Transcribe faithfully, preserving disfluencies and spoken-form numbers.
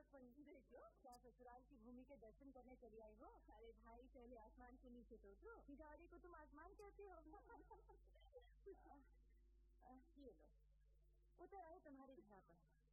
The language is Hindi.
देख लो, क्या ससुराल की भूमि के दर्शन करने चली आई हो? अरे भाई, पहले आसमान के नीचे तो उतरो। भिखारी को तुम आसमान कहते हो? ये लो, उतर आए तुम्हारी धरा पर।